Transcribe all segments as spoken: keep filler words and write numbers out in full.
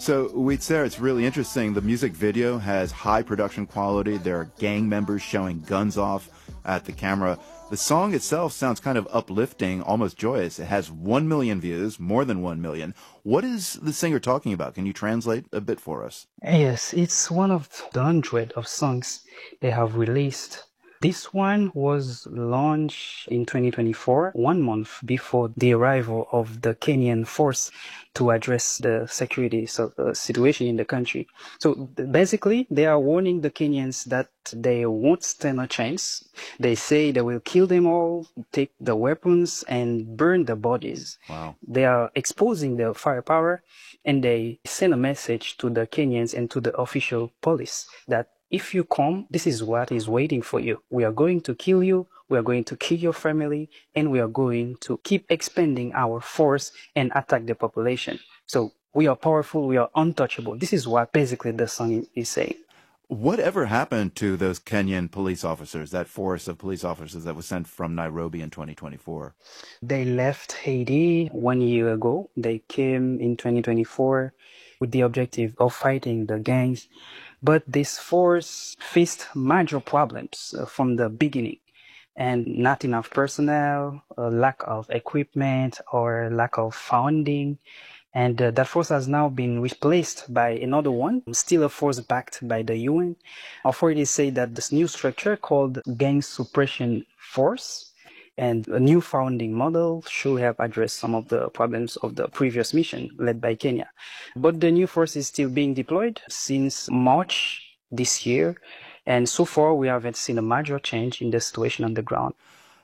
So, Witzer, it's really interesting. The music video has high production quality. There are gang members showing guns off at the camera. The song itself sounds kind of uplifting, almost joyous. It has one million views, more than one million. What is the singer talking about? Can you translate a bit for us? Yes, it's one of the hundred of songs they have released. This one was launched in twenty twenty-four, one month before the arrival of the Kenyan force to address the security so, uh, situation in the country. So basically, they are warning the Kenyans that they won't stand a chance. They say they will kill them all, take the weapons, and burn the bodies. Wow. They are exposing their firepower, and they send a message to the Kenyans and to the official police that if you come, this is what is waiting for you. We are going to kill you, we are going to kill your family, and we are going to keep expanding our force and attack the population. So we are powerful, we are untouchable. This is what basically the song is saying. Whatever happened to those Kenyan police officers, that force of police officers that was sent from Nairobi in twenty twenty-four? They left Haiti one year ago. They came in twenty twenty-four with the objective of fighting the gangs. But this force faced major problems uh, from the beginning, and not enough personnel, a lack of equipment, or lack of funding. And uh, that force has now been replaced by another one, still a force backed by the U N. Authorities say that this new structure called Gang Suppression Force and a new founding model should have addressed some of the problems of the previous mission led by Kenya. But the new force is still being deployed since March this year, and so far we haven't seen a major change in the situation on the ground.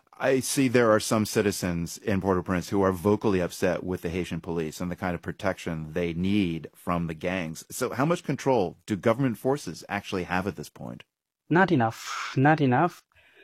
I see there are some citizens in Port-au-Prince who are vocally upset with the Haitian police and the kind of protection they need from the gangs. So how much control do government forces actually have at this point? Not enough, not enough.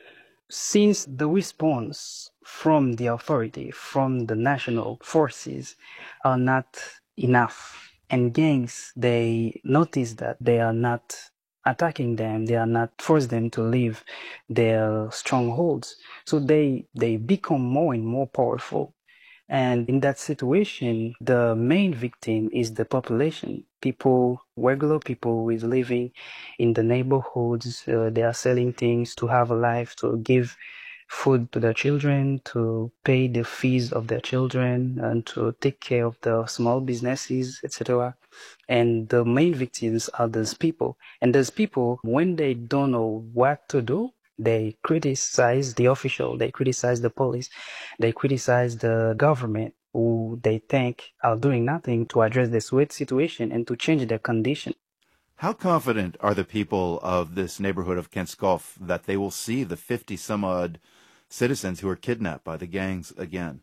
Since the response from the authority, from the national forces, are not enough, and gangs, they notice that they are not attacking them, they are not forcing them to leave their strongholds, so they they become more and more powerful. And in that situation, the main victim is the population. People, regular people who is living in the neighborhoods, uh, they are selling things to have a life, to give food to their children, to pay the fees of their children, and to take care of the small businesses, et cetera. And the main victims are those people. And those people, when they don't know what to do, they criticize the official, they criticize the police, they criticize the government, who they think are doing nothing to address this weird situation and to change their condition. How confident are the people of this neighborhood of Kenskoff that they will see the fifty some odd citizens who are kidnapped by the gangs again?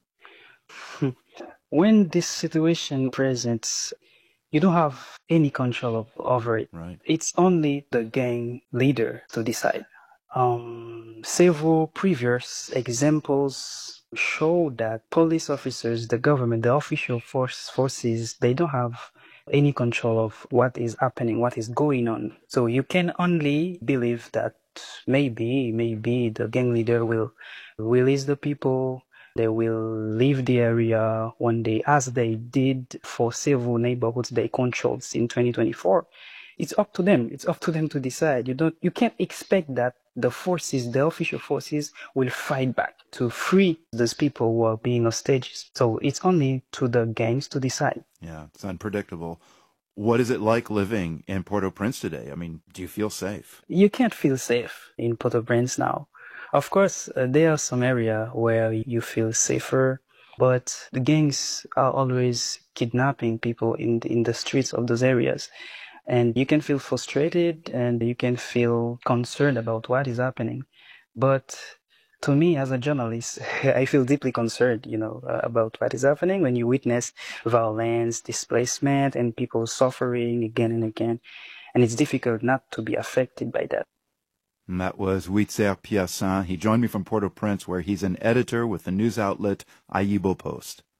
When this situation presents, you don't have any control of, over it. Right. It's only the gang leader to decide. Um, several previous examples show that police officers, the government, the official force, forces, they don't have any control of what is happening, what is going on. So you can only believe that maybe, maybe the gang leader will release the people, they will leave the area one day, as they did for several neighborhoods they controlled in twenty twenty-four. It's up to them. It's up to them to decide. You don't, you can't expect that the forces, the official forces, will fight back to free those people who are being hostages. So it's only to the gangs to decide. Yeah, it's unpredictable. What is it like living in Port-au-Prince today? I mean, do you feel safe? You can't feel safe in Port-au-Prince now. Of course, uh, there are some areas where you feel safer, but the gangs are always kidnapping people in the, in the streets of those areas. And you can feel frustrated and you can feel concerned about what is happening. But to me, as a journalist, I feel deeply concerned, you know, uh, about what is happening when you witness violence, displacement, and people suffering again and again. And it's difficult not to be affected by that. And that was Witzer Piassin. He joined me from Port-au-Prince, where he's an editor with the news outlet Ayibo Post.